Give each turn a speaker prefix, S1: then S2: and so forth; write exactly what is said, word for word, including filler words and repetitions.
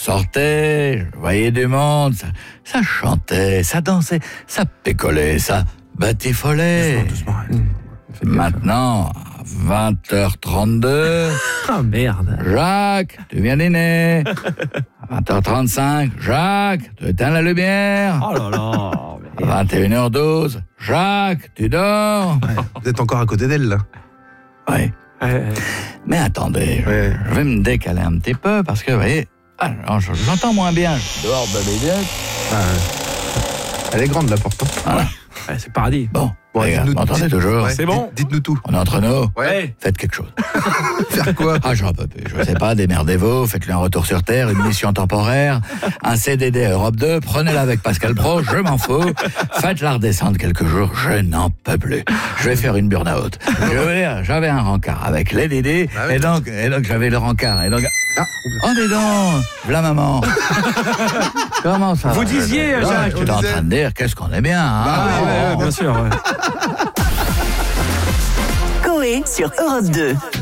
S1: sortais, je voyais du monde, ça, ça chantait, ça dansait, ça pécolait, ça batifolait.
S2: Doucement, doucement.
S1: Maintenant, à vingt heures trente-deux,
S3: Ah merde.
S1: Jacques, tu viens dîner. À vingt heures trente-cinq, Jacques, tu éteins la lumière.
S3: Oh là là.
S1: À vingt et une heures douze, Jacques, tu dors.
S2: Ouais. Vous êtes encore à côté d'elle, là.
S1: Oui.
S3: Ouais.
S1: Mais attendez, je-
S2: Ouais.
S1: je vais me décaler un petit peu parce que, vous voyez, alors, je- j'entends moins bien. Je suis dehors de l'idée.
S2: Ah, ouais. Elle est grande, la porte. hein.
S1: Voilà.
S3: Ouais, c'est paradis.
S1: Bon,
S2: Bon,
S1: les gars,
S2: dites-nous-
S1: m'entendez
S2: dites-
S1: toujours.
S2: ouais,
S3: C'est bon.
S2: dites- Dites-nous tout.
S1: On est entre nous.
S2: Ouais.
S1: Faites quelque chose.
S2: Faire quoi?
S1: Ah, j'en peux plus. Je sais pas, démerdez-vous, faites-lui un retour sur Terre, une mission temporaire, un C D D à Europe deux, prenez-la avec Pascal Pro, je m'en fous. Faites-la redescendre quelques jours, je n'en peux plus. Je vais faire une burn-out. Je veux dire, j'avais un rencard avec les Dédés,
S2: Ah oui.
S1: et donc, et donc j'avais le rencard. Et donc,
S2: Ah,
S1: oh, dis donc, voilà maman. Comment ça
S3: Vous
S1: va?
S3: disiez,
S1: Non,
S3: Jacques.
S1: Tu es en train de dire, qu'est-ce qu'on est bien, hein?
S2: Bah oui, ouais, ouais,
S3: Bien sûr, ouais.
S4: Coé sur Europe deux.